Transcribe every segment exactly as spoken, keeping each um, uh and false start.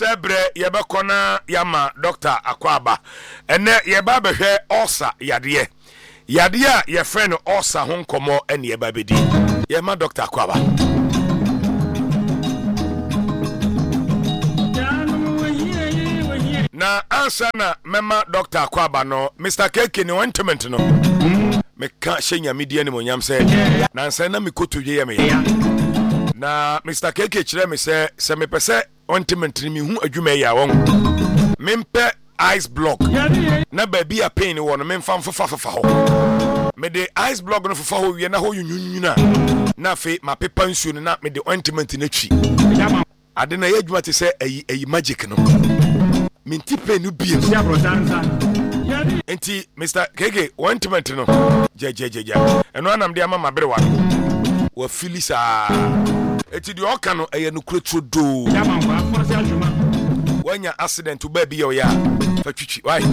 Tebre yebekona yama Doctor Akwaba. Ene yeba behwe osa yadeye. Yadeye ye friend osa hon komo ene yeba bedi. Yema Doctor Akwaba. Na answer na mema Doctor Akwaba no Mister Keke ni ointment no. Me ka shenya media ni monyam se na answer na me kotu ye me. Na Mister Keke kire me se se me pese ointment ni mi hu adwuma ya won. Mempe ice block. Na baby a pain wo no memfa mfafa fafa ho. Me de ice block no fafa ho wie na ho yunyunyuna. Na fe ma pepa nsuo na me de ointment na twi. Ade na ye adwuma te se ayi ayi magic no. Minti pain no biem. Enti Mister Keke ointment no. Je je je je. Eno anam de ama mabere wa. Wa filisa. Eti di oka no eye no kretro do. Wanya accident uba bi yo ya. Fatwichi. Why?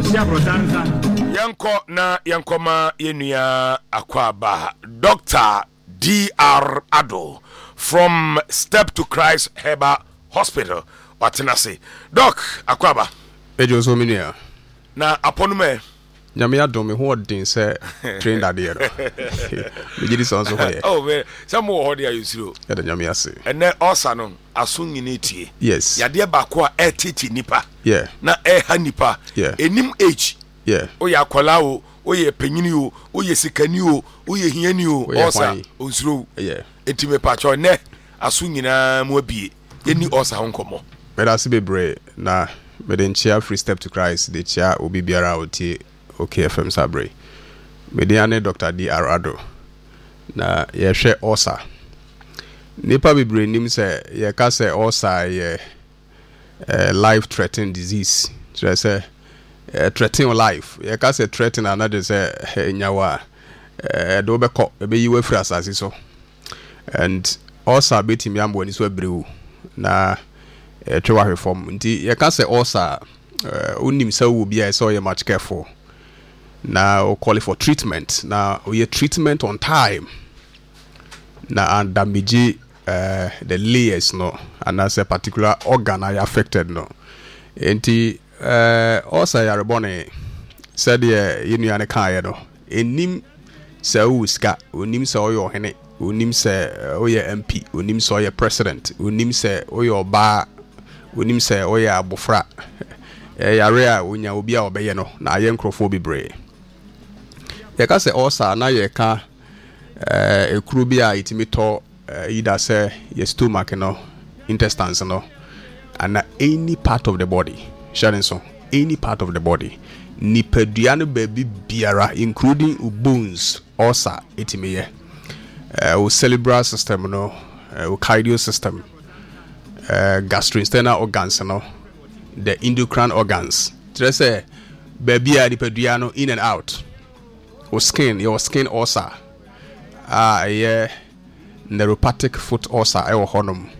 Yanko na yankoma yenua Akwaba. Doctor D R Ado from Step to Christ Herbal Hospital. Watenase. Doc Akwaba. Ejo so minia. Na aponume nyame adom me ho odin se train that there. Me gidi so so here. Oh man, some wo there you see. Ya da nyame ase. Ene osa no aso nyine tie. Yes. Yade ba ko a etiti nipa. Yeah. Na e ha nipa. Yeah. Enim age. Yeah. O ya kola o, o ye penyini o, o ye sikani o, o ye hiani o, osa onsuro. Yeah. Enti me pa cho ne aso nyina mu abie. Eni osa ho nkomo. Me da se bebre na me den chia Free Step to Christ de chia obi biara otie okay F M Sabre. Me de ane Doctor D R Ado. Na ye hwe osa. Nipa bebre nim se ye ka se osa ye uh, life threatening disease. Try say uh, threatening life. Ye ka se threaten another say nyawa eh do be ko be yiwe free asase so. And osa betimi ambo ni so abrewu. Na eh twa reform nti ye ka se osa unim say wo bia so ye much careful. Now call it for treatment. Now we treatment on time. Now and damage uh, the layers no, and as a particular organ I affected no. Enti uh, also ya rebone said ye yinu ane kaya no. Enim se uska, unim se oyo hene, unim se oye M P, unim se oye president, unim se oyo ba, unim se oye abofra. Ya rea unya ubia obeye no na aye nkrofo bebre. Yeka se osa na yeka eh ekuru bia itimi to either say your stomach no, intestines no, and any part of the body. Sharing so any part of the body. Nipeduano baby biara including bones osa itimi ye. Uh, cerebral system no, uh, cardiac system, uh, gastrointestinal organs no, the endocrine organs. Just say baby nipeduano in and out. Your skin, your skin ulcer. Ah, yeah, neuropathic foot ulcer. I will honum.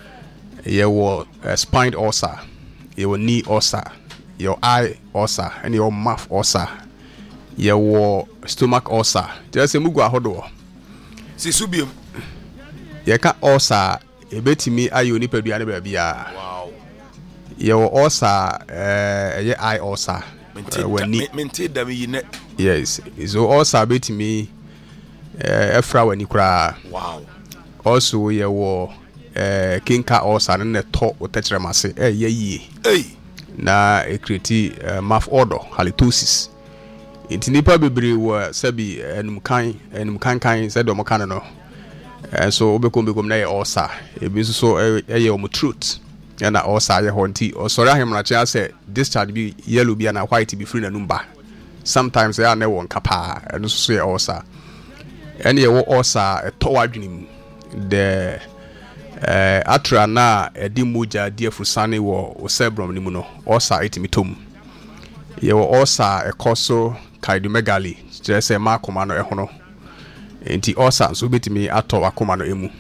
Your uh, spine ulcer, your knee ulcer, your eye ulcer, and your mouth ulcer. Your stomach ulcer. Just say mugu ahodo. Si subium. Yeka ulcer. Ebeti mi ayo ni pedu ane baby ya. Wow. Your ulcer, uh, your eye ulcer. Mente da mi yine. Yes, so also bit me uh efra when you cry. Wow. Also ye wo uh kinka also na to otechremase eh ye ye. Hey. Na e create uh, mouth odor halitosis. Inti nipa bebre wo sabi enum kan enum kan kan said o mo kan no. Eh so obekom bekom na ye also e bi so eh ye o mo truth. Na also ye honti o sori ahemra cha say discharge bi yellow bi na white bi free na number. Sometimes they are never one kapa and so say also and ye wo also a towadwnim the uh atra na edi moja die fusane wo o cerebrum ni mu no also itimitom ye wo also a coso cardiomegaly just say ma koma no ehono enti also so betimi ato akoma no emu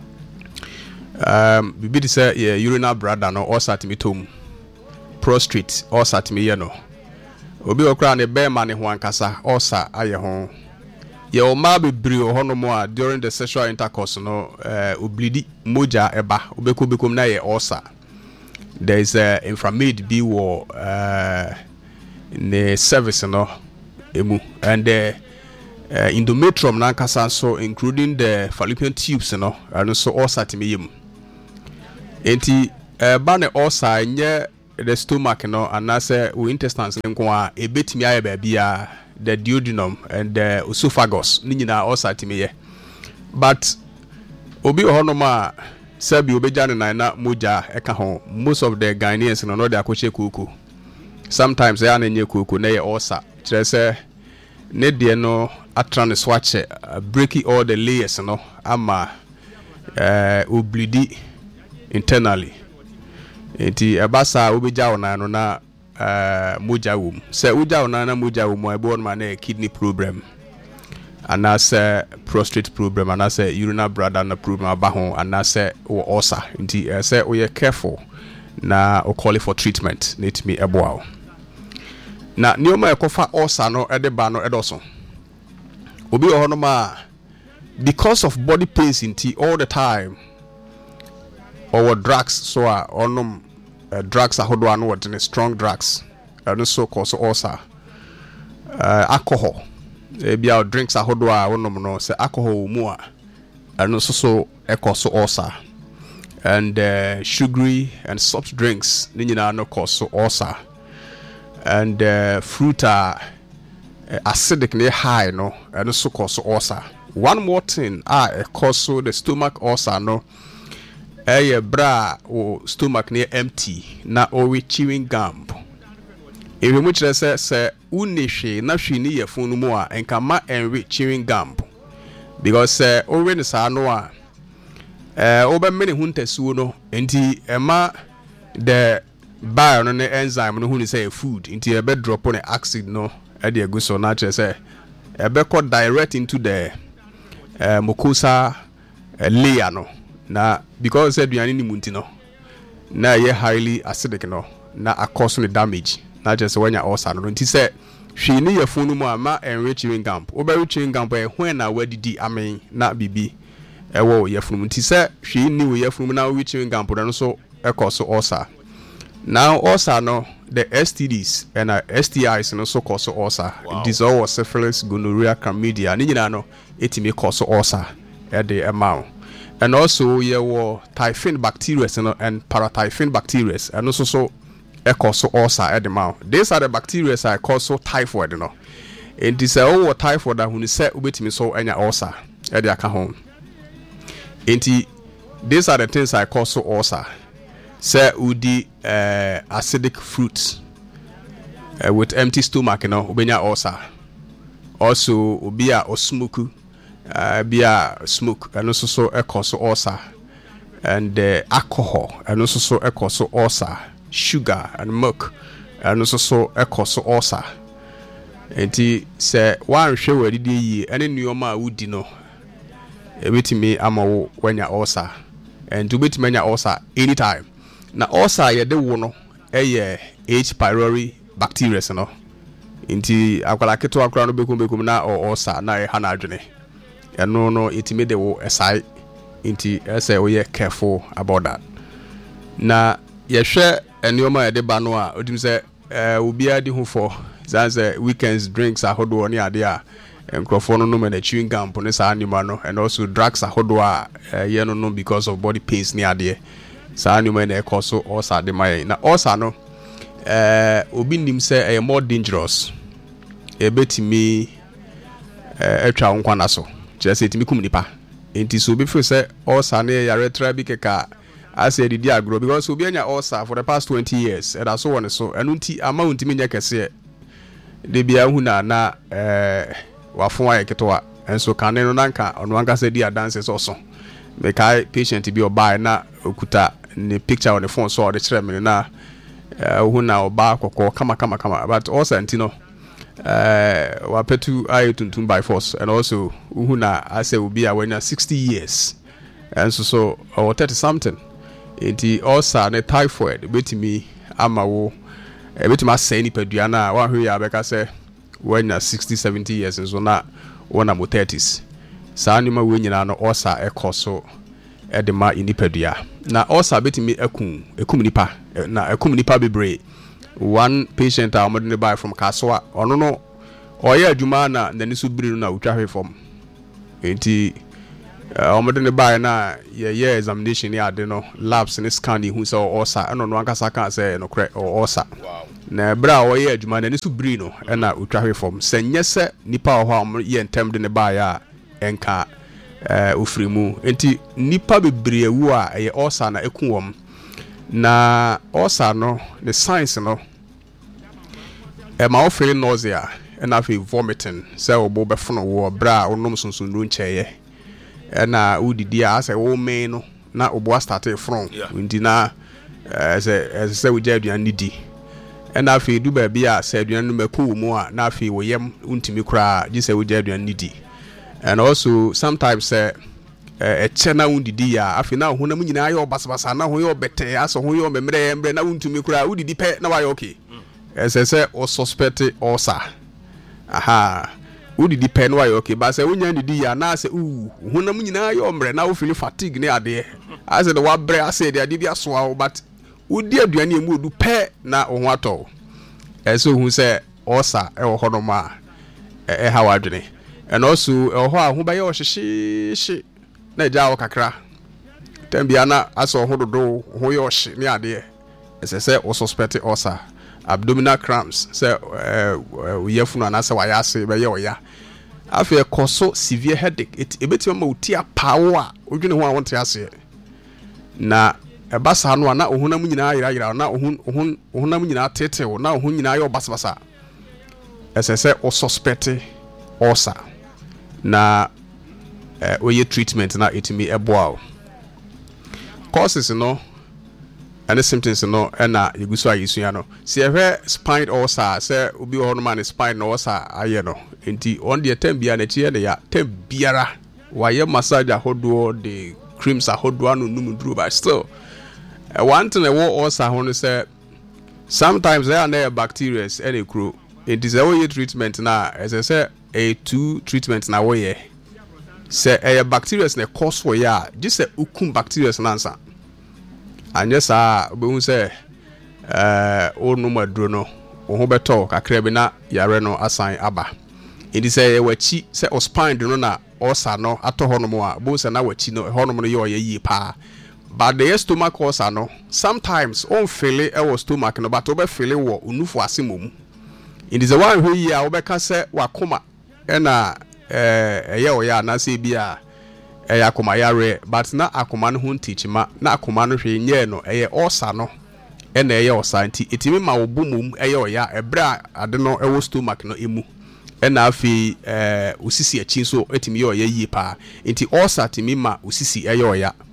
um bibi di say ye urinary bladder no also itimitom prostate also itimi no obi okra ne be ma ne ho ankasa osa aye ho ye o ma bebri o hono mo a during the sexual intercourse no eh oblidi moja eba obeko bekom na ye osa there is a inframed bi wo uh ne service no emu and the uh, endometrium nankasa so including the fallopian tubes no and so ulcer timiyem enti uh, ba ne ulcer nye the stomach no anase we intestines nko a ebetimi aye ba bia the duodenum and the esophagus ni nyina ulcer timiye but obi honoma sabi obeja ne nan na moja eka ho most of the Ghanaians no no dey akoche kuku sometimes they are nye kuku na ye ulcer kire se ne de no atra ne swatch uh, breaking all the layers no ama eh uh, oblidi internally enti ebasa obeja ona no na eh uh, moja wom se uja ona na moja wom e bo na na kidney problem and as a prostate problem and as a urinary bladder na problem abaho and as a ulcer nti uh, say we are careful na o call for treatment need me eboa na nioma ekofa ulcer no e de ba no edoso obi ohono ma because of body pains nti all the time or drugs so a onum uh, drugs ahodo anu what strong drugs and so cause ulcer uh, alcohol ebia drinks ahodo a wonom no se alcohol mu a eno so so ekoso ulcer and uh, sugary and soft drinks ni nyina no cause ulcer and uh, fruit uh, acidic ne high no eno so cause ulcer one more thing ah e cause the stomach ulcer no eh bra o stomach ne empty na o we chewing gum if you much say say unihwe na hwe ni yefun mu a enka ma enwe chewing gum because uh, already sa no a eh oba mene huntesuo no enti ema the bio no ne enzyme no hu ni say food enti e be drop on acid no e de egu so na che say e be go direct into the uh, mucosa uh, layer no na because aduane ni munti no na ye highly acidic no na cause the damage na just when you ulcer no nti say hwe ni yefun no mu ama enrich chewing gum oba chewing gum e hwen na wadidi amen na bibi e wo yefun mu nti say hwe ni wo yefun na wo chewing gum no so e cause ulcer now ulcer no the S T Ds and uh, S T Is no so cause ulcer wow. This all syphilis gonorrhea chlamydia ni nyina no etimi cause ulcer e de amount and also ye wo typhoid bacteria no and paratyphoid bacteria and also so e cause ulcer at the mouth. These are the bacteria that cause typhoid no. And this all typhoid that when you say ubetimi so enya ulcer at the aka home. And these are the things that cause ulcer. Say udi uh, acidic fruits uh, with empty stomach no ubenya ulcer. Also ubia or smoke uh, bia smoke and also so e cause ulcer. And uh, alcohol and also so e cause ulcer. Sugar and milk and also so e cause ulcer enti se wan hwe wadidi yi ene nioma wudi no e betimi amawo wanya ulcer and to betimi anya ulcer anytime na ulcer ye de wo no eye H pylori bacteria no enti akwala keto akra no bekum bekum na ulcer na e ha na adwene eno no etimi de wo esai enti ese we ye careful about that na ye hwe enioma ede ba no a odim se eh obi adi hu for zanze weekends drinks ahodo oni ade a enkrofo no no me na chewing gum ne sa anima no and also drugs ahodo a ye no no because of body pains ni ade sa anima na e cause ulcer de mai na ulcer no eh obi nim se e more dangerous e betimi eh etwa nkwa na so kire se etimi kum nipa enti so obi feel se ulcer na yare tra bi keka as a didi agro because obi anya ulcer for the past twenty years and so on so enunti amount mi nya kese de bia hu na na eh wafo aye ketoa enso kan no nanka ono anka se di dance so so me kai patient bi oba na okuta ni picture on the phone so o de kire me na hu na oba kokko kama kama kama but also antino eh wapetu aye tuntum by force and also hu na as a obi a when sixty years and so so or thirty something enti ulcer ne typhoid betimi amawo e betimi asai ni padua na wa hwe ya beka se when na sixty seventy years so na wona mo thirties sa ni ma we nyina no ulcer e koso ɛde ma nipadua na ulcer betimi ekum ekum nipa na ekum nipa bebre one patient a ɔmo de buy from Kasoa ɔno no ɔyɛ adwuma na n'ani so biri no na otwa hwe fam enti ɔmo de buy na ye ye examination ni ade no labs ni scan hu sɛ ulcer ɛno no ankasa kan sɛ no korɛ ulcer na bra ɔyɛ adwuma n'ani so biri no ɛna otwa hwe fam sɛ nyɛ sɛ nipa wɔ hɔ a ɔmo yɛ ntem de ne buy a ɛnka eh ofiri mu enti nipa bebre ewu a ɛyɛ ulcer na eku wɔm na ulcer no the signs no e ma ofili nausea and afi vomiting say obo befono wo bra onom sunsundu nkyeye e na udidi a say wo men no na obo start from ndi na eh say say we je aduan nidi e na afi du ba bia say aduan no maku mu a na afi wo yem untimi kura ji say we je aduan nidi and also sometimes say e chena undidi ya afi na ho na mu nyina ayo basabasa na ho yo bete aso ho yo memre memre na untumi kura udidi pe na wa okay ese se o suspect ulcer aha udidi pe na wa okay ba se wonya ndidi ya na se u ho na mu nyina ayo memre na wo feel fatigue ne ade ase de wa bre ase de ade bi aso a but udi aduane emu odu pe na ho ato ese hu se ulcer e wo hono ma e ha wadwene and also e ho a ho ba ye o hyehye na ja wo kakra tambia na aso ho dodo ho yo hye ne ade ese se o suspect ulcer abdominal cramps se eh yefunu na se wayase be ye oya afi koso severe headache it ebetima ma utia pawo a odwene ho a wonte ase na ebasa no na ohunam nyina ayira ayira na ohun ohun ohunam nyina tetew na ohun nyina ayo basabasa ese se o suspect ulcer na eh oye treatment na itimi eboa causes no and symptoms no na yeguso ayesua no se ehwe spine ulcer se obi ho no man spine ulcer aye no enti on the time bia na chie ne ya tem biara waye massage ahodo de creams ahodo anu num duro but still uh, one thing wo ulcer ho no say sometimes there are bacteria any kro it is a way treatment na as I say a two treatment na wo ye say a bacteria na cause for ya just say ukum bacteria na ansa anye saa obehu say eh onu maduro no wo beto kakra bi na yare no asan aba it is say wachi say o spine no na ulcer no ato ho no mo a bo say na wachi no ho no mo yo ye yi pa but the stomach ulcer no sometimes on feel e wo stomach no but obe feel wo unufu asemom it is a one who ya obeka say wakoma e na eh eye o ya na say bia e ya akoma yare but na akoma no ho ntichima na akoma no hwe nye no eye ulcer no e na eye ulcer nti etimi ma wo bomom eye o ya ebra ade no e wo stomach no emu e na afi eh osisi achi so etimi ye o ya yi pa nti ulcer timi ma osisi eye o ya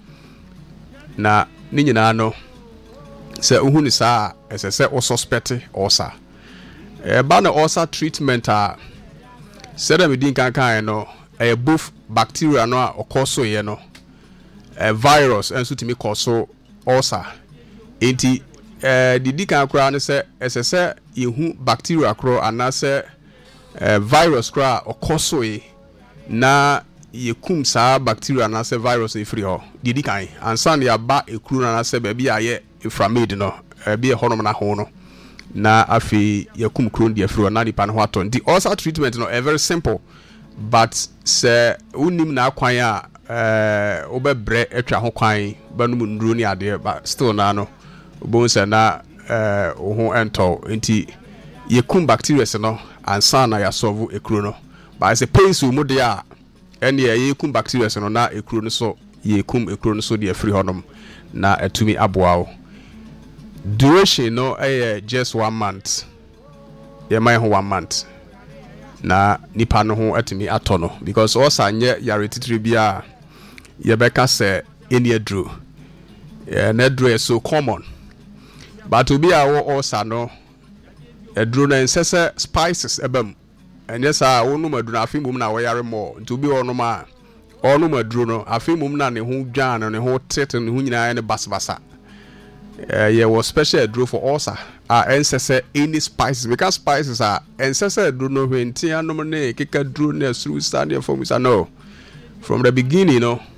na ni nyina no se ohu ni saa ese se o suspect ulcer e ba na ulcer treatment a said me din kan kan no e both bacteria no a okoso ye no e virus enso timi koso ulcer enti eh didi kan kra no se ese se yehu bacteria kro anase eh virus kra okoso ye na yekum saa bacteria anase virus e free ho didi kan ansan ya ba ekuru na anase ba bia ye inflamed no e bia honom na ho no na afi yakum kron dia free na nipa no ho aton the ulcer treatment no e very simple but se unim na akwan a eh obebre etwa ho kwan banum nduro ni ade but still na no obon se na eh ho ento enti yakum bacteria se no ansan na ya solve ekuru no but se pains mu de a ene yakum bacteria se no na ekuru no so yakum ekuru no so dia free honom na etumi aboa duration no eh just one month ye my one month na nipa no ho atimi ato no because also nye yare titiri bia ye beka se eni adro eh na adro is so common but obi a wo also no adro na nsese spices ebam enye sa wonu madro na afimum na wo yare mo nti obi wo no ma onu madro no afimum na ne ho dwan ne ho tete ne ho nyina ne basbasa Uh, yeah, was special draw for ulcer. Ah, uh, ancestor any spices because spices are ancestor draw no when tia no money kika draw ne through stand for me no. From the beginning, you know,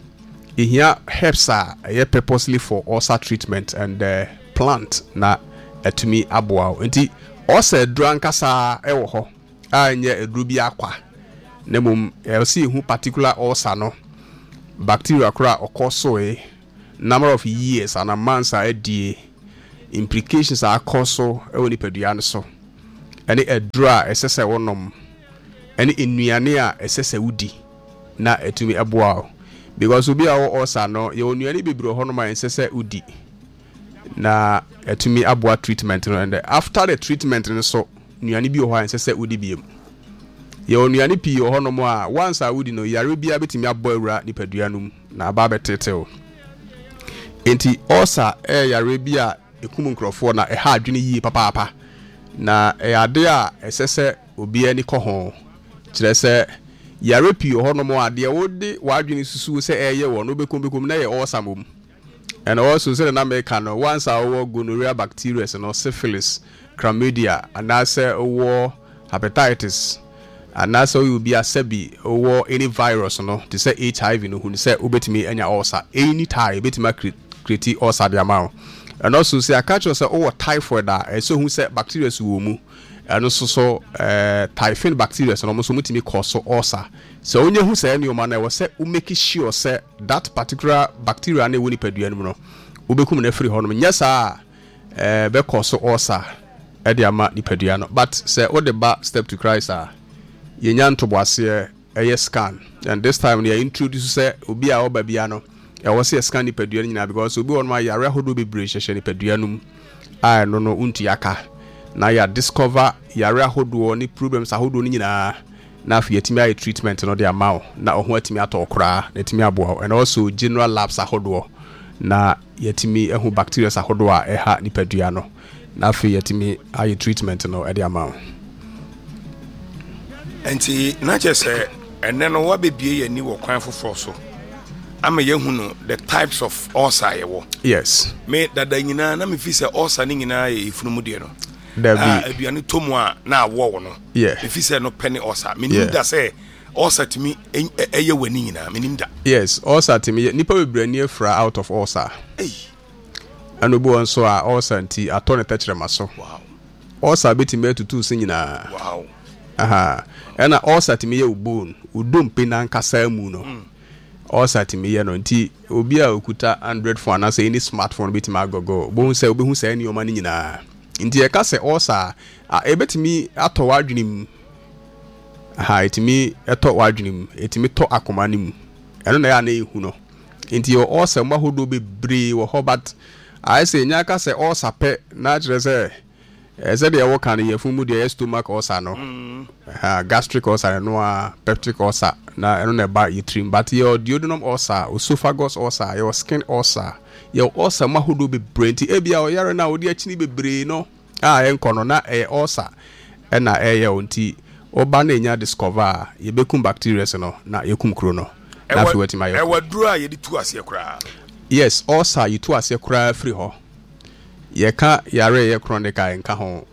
ihia herbs a ɛyɛ purposely for ulcer treatment and uh, plant na atumi aboa nti ulcer aduru ankasa ɛwɔ hɔ a nyɛ aduru bi akwa na mum ɛsi hu particular ulcer no bacteria kora ɔkɔ number of years and months a ɛdie implications are koso ɛwɔ nipadua no so ɛne aduru a ɛsɛ sɛ wɔnom ɛne nnuane a ɛsɛ sɛ wodi na atumi aboa because obi a wɔ ulcer no yɛ nnuane bebree hɔ no ma ɛsɛ sɛ wodi na atumi aboa treatment no and after the treatment no so nnuane bi wɔ hɔ a ɛsɛ sɛ wodi biem yɛ nnuane pii wɔ hɔ no mo a once a wodi no yare bia betumi abɔ awura nipadua no mu na aba bɛtetew enti ulcer ɛyɛ yare bi a ekum nkrɔfoɔ na ɛha adwene yie papaapa na ɛyɛ ade a ɛsɛ sɛ obi ani kɔ ho kyerɛ sɛ yare pii wɔ hɔ no mo a deɛ wode wadwene susu sɛ ɛyɛ wɔ no bekom bekom na yɛ ulcer mom and also say na make no once our gonorrhea bacteria no syphilis chlamydia and also our hepatitis and also you be a sebi or any virus no to say H I V no who say obetimi anya ulcer any time betimi create ulcer the amount and also say a catch us oh typhoid that so who say bacteria wo mu and also so uh typhoid bacteria so no so mutimi cause ulcer so onye who say any man was say we make sure say that particular bacteria na woni padua no no obekum na free ho no nyesa eh be cause ulcer e de ama ni padua no but say o de ba step to Christ ah yenya ntoboase eh scan and this time they introduce say obi a oba bia no e wo say scan ni padua nyina because obi won ma yare hodo be bre hyehye ni padua no ah no no untu yaka na ya discover yare hodo ni problems ahodo nyina na afi yetimi aye treatment no de amount na oho atimi atokora na etimi aboa and also general labs ahodo na yetimi ehu bacteria ahodo a eha nipadua no na afi yetimi aye treatment no e de amount enti na chese enne no wa bebie yani wo kwan foforo so ama yehunu the types of ulcer yewo yes me dada nyina na me fi se ulcer ni nyina ye ifunu de no there be aduane tomu a na awo no yeah if you say no penny ulcer meaning that say ulcer to me eye wani nyina meaning that yes ulcer to me nipa bebre ni afra out of ulcer eh and obo nso a ulcer anti atone techre maso wow ulcer betime tutu sin nyina wow aha and ulcer to me ye bone udompe na nkasa mu no mm. ulcer to me ye no nti obi a okuta one hundred phone na say any smartphone betime agogo bo say obi hu say any oma nyina nti e ka se ulcer a ebetimi ato wadwenim ha etimi eto wadwenim etimi to akoma nim eno na ya na ehu no nti o ulcer mahodo bebre wo ho but I say nya ka se ulcer pe na kire se e se de wo kan yefun mu de stomach ulcer no ha gastric ulcer no a peptic ulcer na eno na ba yitrim but your duodenum ulcer esophagus ulcer your skin ulcer your ulcer mahodo bebre nti ebia o yare na odi akini bebre no ah enkono na e ulcer e na e ye onti oba na enya discover ye bekum bacteria no na yekum kro no na fi wetima yo e waduru a ye di tu ase kra yes ulcer you tu ase kra free ho ye ka yare ye chronic a enka ho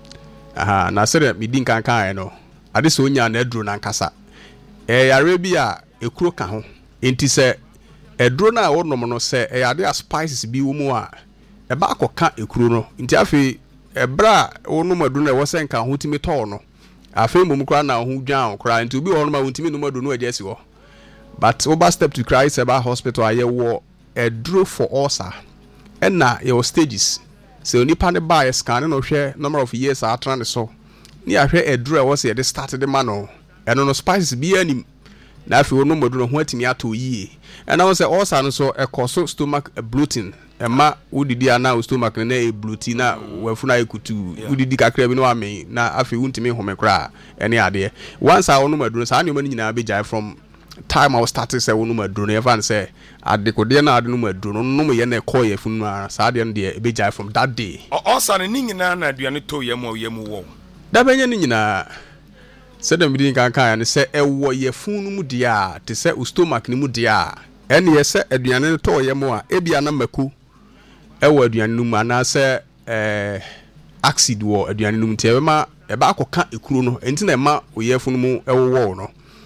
aha na sere mi din kan kan no ade so nya na aduru na nkasa e yare bi a ekuro ka ho enti se eduro na wonom no se e ade a spices bi wo mu a e ba akoka ekuro no enti afi ebra wonum adu na wo se nka ho timi to no afi mum kra na ho dwan kra enti obi wonum a wontimi num adu no ade asi ho but over step to Christ about hospital aye wo eduro for ulcer and na your stages so nipa ne ba scan no hwe number of years atra ne so ni ahwe eduro wo se de start de ma no eno no spices bi anim na afi wonum adu no ho atimi ato yie and I was say ulcer no so e cause stomach bloating ema udidi ana stomach na e bloating na wafuna ekutu udidi kakra bi no ame na afi wuntimi home kra ene ade once I wonum adu no sa ne ma nyina be jai from time I was starting say wonum adu no even say adekode na adu no adu no no ye na call ye funu ara sa de no de be jai from that day ulcer ni nyina na aduane to ye mo ye mo wo da benya ni nyina se dem bi kan kan ne se ewo ye funu mu dia te se stomach ni mu dia ene ye se aduane to ye mo a ebia na maku ewo aduane no mu ana se eh acid wo aduane no mu tie be ma e ba akoka ekuro no enti na ma oyefunu mu ewo wo no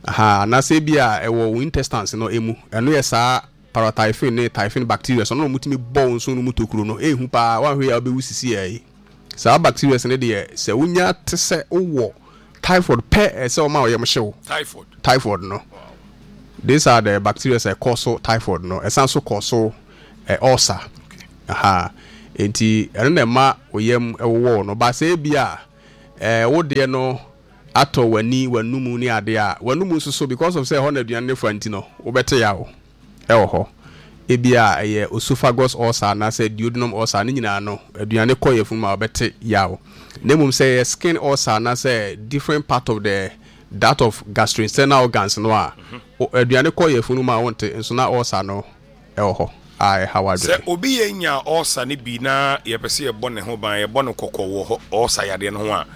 aha na se bia e wo intestines no emu eno ye saa paratyphine ne typhine bacteria so no mutimi bon so no mutokuro no ehu pa wan hwe ya obewu sisi yi saa bacteria ne de se unya tese owo typhoid pe se o ma o yem hyew typhoid typhoid no. Wow. These are the bacteria that cause typhoid no esanso cause uh, ulcer. Okay. Aha enti eno na ma oyem ewo no ba se bia eh wo de no ato wani wanumu ni ade a wanumu so because of say ho na aduane ne franti no wo bete ya wo e wo ho e bia eh esophagus ulcer na say duodenum ulcer ni nyina no aduane koyefun ma wo bete ya wo nemum say skin ulcer na say different part of the that of gastrointestinal organs no a aduane koyefun ma wonte enso na ulcer no e wo ho ai hawade se obi yenya ulcer ni bi na ye pese ye bone ho ban ye bone kokko ulcer yade no ho a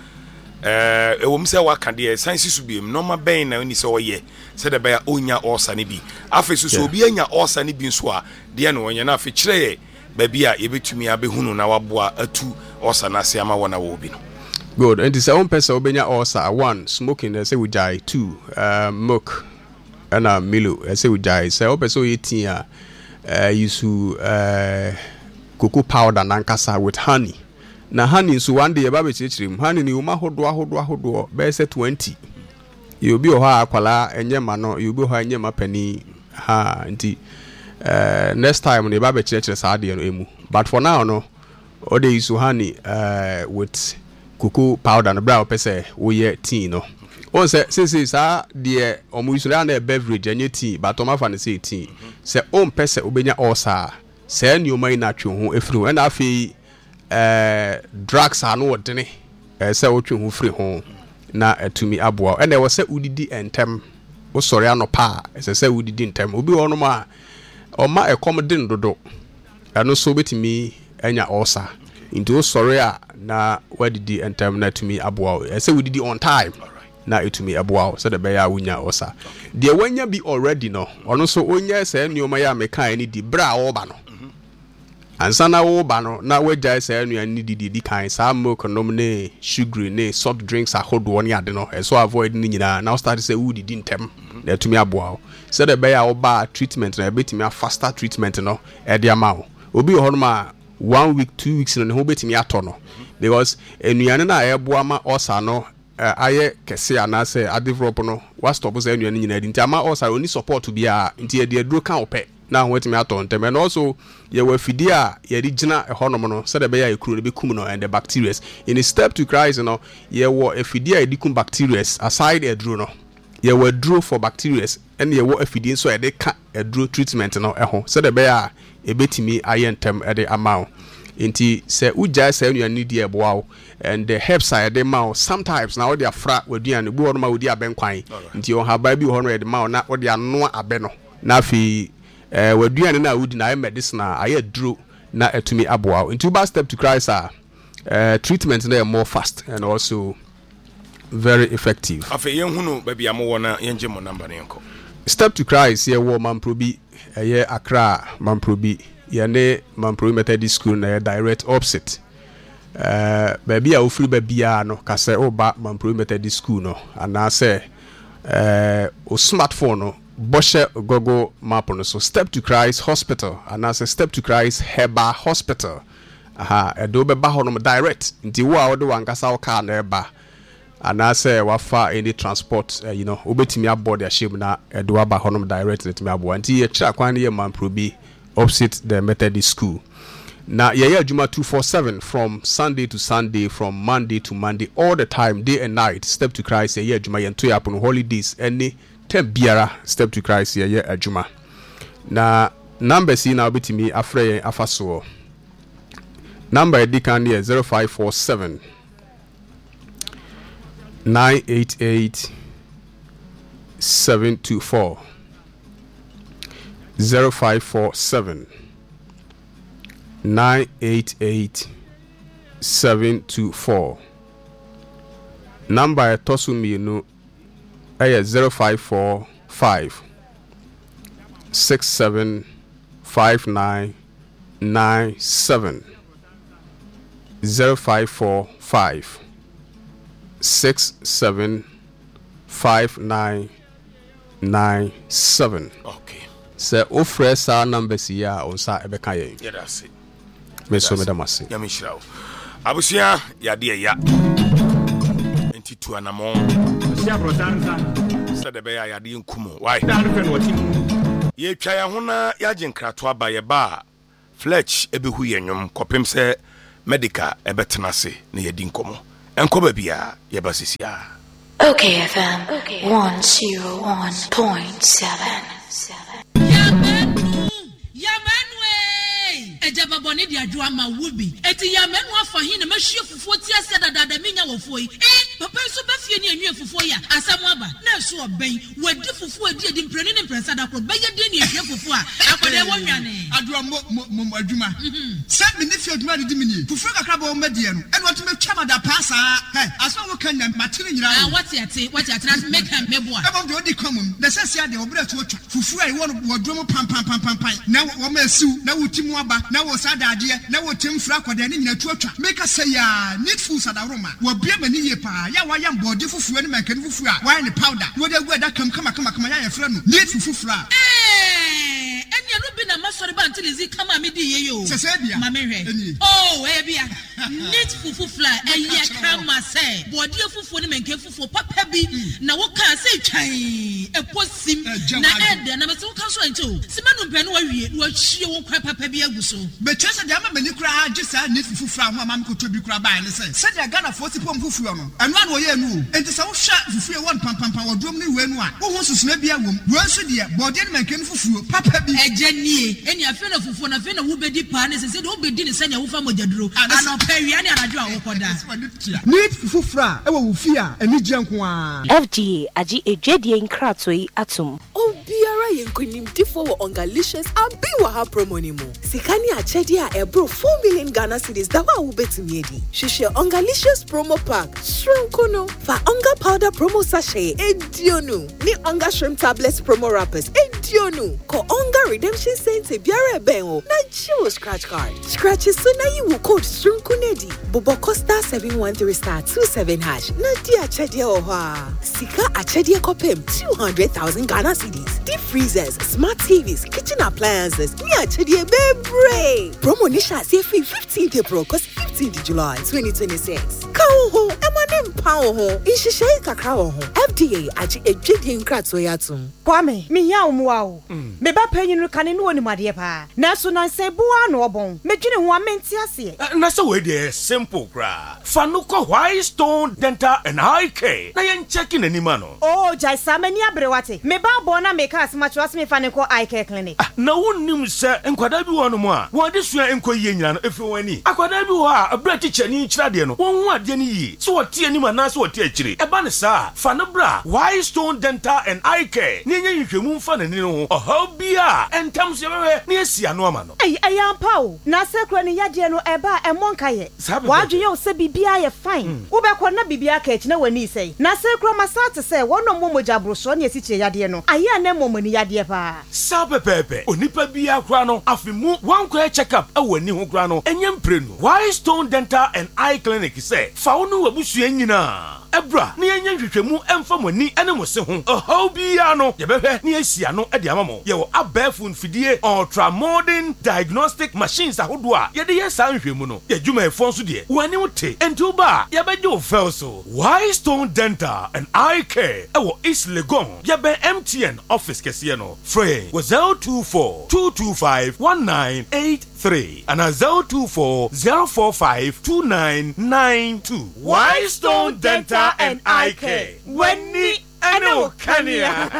eh ewom se waka de science su biem no ma ben na oni se oye se de ba onya ulcer ni bi afi so so obi enya ulcer ni bi nso a de na onya na afi kire ba bi a ye betumi abehunu na waboa atu ulcer na se ama wona wo bi no. Good. And this one person obenya ulcer one smoking they say we die two uh, milk and a milo they say we die say one person eating uh, uh use uh cocoa powder nankasa with honey. Na honey so one day eba be chichirim honey ni uma hodo ahodo ahodo be say twenty. You be o ha akwala enye ma no you be ho enye ma pani ha nti uh next time ni eba be chichire sa de no emu. But for now no all they use honey uh with cocoa powder no bra opese wo ye tea no. On say say say sa de omo use na beverage enye tea but o ma fa ne say tea. Say on pese obenya ulcer say ni o mai na twe ho efiri na afi eh drugs are no odene eh say wo twe ho firi ho na atumi aboa e na wo say udidi entem wo sori anopa say say udidi entem obi wo no ma o ma ekom din dodo eno so betimi anya ulcer into wo sori a na wadidi entem na atumi aboa e say udidi on time na etumi aboa so de be ya wunya ulcer de wanya bi already no ono so onya say nneoma ya mekan ni di bra wo ba no ansana wo ba no na wagya say anuan ni didi di kan sa milk nom ne sugar ne soft drinks ahodo ne ade no so avoid ni nyina now start say wo didi ntem na tumi aboa so the be ya wo ba treatment na betimi a faster treatment no e de ama wo obi ho no ma one week two weeks no ne ho betimi ato no because anuan na e boa ma ulcer no aye kese ana say a develop no wa stop say anuan nyina di nti ama ulcer oni support bia nti e de aduro kan ope na wetimi ato ntem and also ye wa fidi a ye di gina e honom no se de be ya ekuru ne be kum no and the bacteria in a step to Christ no ye wo afidi a edikum bacteria aside eduro no ye wa duro for bacteria and ye wo afidi so e de ka eduro treatment no e ho se de be ya e betimi aye ntem e de amao nti se uja se anu ani di eboa and the herbs are de ma sometimes na wo de afra waduane bu wono ma wodi abenkwan nti o haba bi ho no e de ma na wo de ano abe no na fi eh waduane na wudi na medicine aye duro na etumi aboa into ba step to Christ are uh, treatment na more fast and also very effective. Afa yen hunu ba bia mo wona yen je mo number ne nko. Step to Christ ye wo Mamprobi eye Accra Mamprobi ye ne Mamprobi Methodist School na direct opposite. Eh ba bia ofuri ba bia no ka se oba Mamprobi Methodist School no ana se eh o smartphone no Boshe Gogo map no so Step to Christ Hospital and as a Step to Christ Heba Hospital aha edo be ba hono direct nti wo a wo de wankasa wo car na eba and as a wafa any transport uh, you know obetimi aboard ya ship na edo aba hono direct letimi abo nti ye kira kwan ye Mamprobi opposite the Methodist School na ye ye adwuma two forty-seven from Sunday to Sunday from Monday to Monday all the time day and night Step to Christ ye ye adwuma ye nto ya no holidays any ten biara Step to Christ ye ye adwuma na number si na obetimi afre afaso number edikan ye zero five four seven nine eight eight seven two four zero five four seven nine eight eight seven two four number tosumi no eh zero five four five six seven five nine nine seven zero five four five six seven five nine nine seven. Okay. Sɛ ofrɛ saa numbers yi a onsa ɛbɛka yɛn. Yeah, that's it. Me so me da mase. Ya me hyira wo. Abusia ya de ya. Enti tu anamo. Sia brotanza. Sɛ de be ya ya de nkumo. Why? Da no fe no wati. Ye twa ya ho na ya gye nkrato aba ye ba. Fletch ebehu ye nwom kopem sɛ medical ebetena se na ye di nkomo. Enko ba bia ye ba sisia. Okay, F M one oh one point seven. Ejaba boni di adwa ma wubi eti ya menu afa hin na mahwie fufuo ti ase dadada menya wofo yi eh papa so ba fie ni anwie fufuo ya asam aba na so oben wadi fufuo adi adi mprenu ne mpresa da kro beye de ni ehwie fufuo a akode wo nwane adwa mo mo adwuma se me ne fie adwuma de mini fufuo kakra ba o medie no eno to metwa mada pasa he aso wo kan na matire nyira ah wati ate wati ate na make am meboa e bo de odi komum na se sia de obra to otwa fufuo ai wo no drum pam pam pam pam pam na wo ma siu na wo timu aba na wo sadade na wo temfra akoda ne nyina tuatwa make say ya need food sadaroma wo bia mani ye pa ya wa ya mbode fufuo ne mankani fufuo a wa ne powder wo de gu ada kam kama kama kama ya ya fra no need fufuo a eh enya no bi na masori ba ntilizi kama me di ye yo sese bia ma me hwe oh eh bia need fufuo a enya kama say bode fufuo ne mankani fufuo papa bi na wo ka say twan eposim na ede na me so ka so ancho simanu mpɛ no wa wie wa hie wo kwa papa bi aguso be chese de ama mani kura agye sa need fufuo a ho ama me ko to bi kura ba ne say se de Ghana for si pom fufuo no eno an wo ye nu enti se wo hwa fufuo won pam pam pam wo drom ne we nu a wo ho susuna bia wom wo so de bode ne mankani fufuo papa bi eje nie eni afi na fufuo na afi na wo bedi pa ne se se de wo bedi ne sanya wo fa mojaduro ana pawia ne anadwo a wo koda need fufuo a e wo wo fi a eni gye nko a F D A agi ejedie nkrato yi atum obiara yenkonim tifo wo ongalicious abi wa ha promo ni mo sikani achedi a ebro four million Ghana cedis da wa wo betumi edi hwehwe ongalicious promo pack shrinko no fa onga powder promo sachet edionu ni onga shrimp tablets promo wrappers edionu ko onga redemption center biara ben o na chiwo scratch card scratch so na yi wo code shrinko nedi bobo costa seven one three star two seven hash na di achedi o ha sika achedi kopem two hundred thousand Ghana cedis deep freezers smart T Vs kitchen appliances ni achedi bebre promo ni sha say free fifteenth April cause fifteenth July twenty twenty-six kawo ho emanem pawo ho inshishe kakra ho F D A agi ejedi nkrato yatum Kwame me ya omwa o me ba panyinu kane no oni made pa na so na se boa no obon medwene ho amenti ase Na so we dey simple kra fa no ko Whitestone Dental and Eye Care na yen check in anima no oh jai samani abrewate me ba bo na me ka asmacho ase me fa ne ko Eye Care clinic na wonnim se enkwada bi wo no mo a wo de sua enko yie nyina no efi wani akwada bi wo a abra teacher ni kira de no won hu ade ni yi so wo tie anima na so wo tie akire e ba ne sa fa no bra Whitestone Dental and Eye Care ni nya nhwehwemu mfa na ni no ho oha bia entam so yebehwe ni asia no ama no ai ayampa o na sekro ni yade no eba e monka ye wadwe yo se bibia ye fine wo be ko na bibia ka echi na wani sei na sekro masate se wono momoja broso na esi che yade no aya na momani yade pa sa pepepe onipa bia kra no afimu wan kwa check up e wani ho kra no enye mprenu Whitestone Dental and Eye Clinic say fa wonu wabusua nyina ebra na yenye hwehwemu emfa mani ene mo se ho oha bia no yebehwe na asia no e de amamo ye wo abafun fidie ultra modern diagnostic machines ahodo a ye de ye san hwehmu no ye dwuma e fon so de wani wote enti ba ye beje o fel so Whitestone Dental and Eye Care e wo East Legon ye be M T N office kese no free was zero two four two two five one nine eight three and a zero two four zero four five two nine nine two. Whitestone Dental and Eye Care. Wenni eno kania.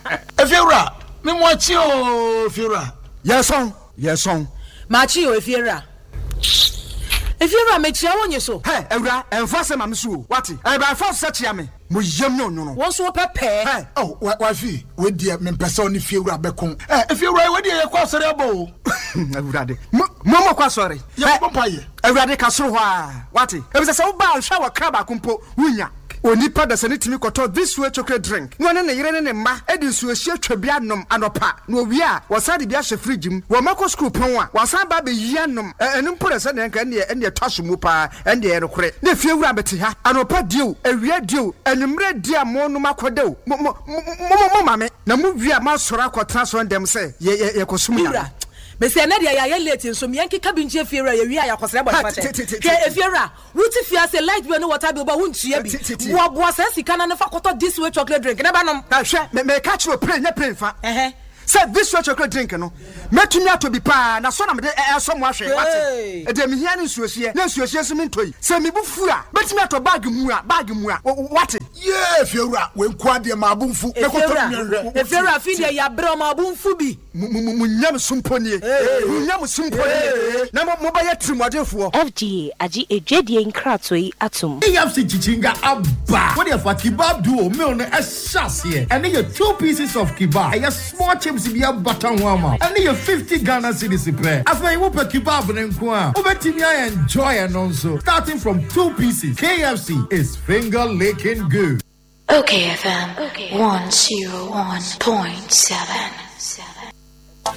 Efiura me mochi o Efiura yes on yes on machi o Efiura Efiura me chia wonye so hey Ewura enfa se mam so what e ba fa se chia me mo yam no no won so pepe hey oh wa fi we die me pese oni Efiura bekon eh Efiura we die ye kwa sore abo Ewura de mo mo kwa sore ye bompa ye Ewura de ka soro ho a what e e se se wo ba hwa wa kraba kompo wunya onipa da sane timi koto this way chocolate drink no ne ne yere ne ne mma edi nsuo hie twabia nom anopa no wi a wasade bia hye fridge mu wo mako school pon a wasan ba be yia nom enu mpore se ne nka ne ne twaso mu pa ende ye rekore ne fie wura beti ha anopa dio awia dio enumre dia mo no makodew mo mo mo mame na mu wi a ma sora akotra so ndem se ye ye kosum ya Bese na dia ya late nso miyanki kabinje fiera ya wi ya kwasere bo fate ke fiera wuti fia se light we no water bi ba wuntua bi wo bo asa sika na fa koto this way chocolate drink na ba nom ta hwe me me catch we pray nya pray fa eh say this way chocolate drink no metumi ato bi pa na so na me de so mo ahwe wate e de me hia ne nsuohie na nsuohie so me ntoi say me bu fu a metumi ato bag mu a bag mu a wate ye fiera we nko ade ma abunfu e koto mi e fiera fi de ya bre ma abunfu bi munyam sumponie munyam sumponie na mo ba ya trimodefo F D A agi ejedie nkratoi atum E F C chichinga abba what if a kebab duo meal na esase and then your two pieces of kebab and your small chips be a butter wama and then your fifty Ghana cedis pre after you put kebab na nko a obetimi enjoy and also starting from two pieces. K F C is finger licking good. O K F M one oh one point seven.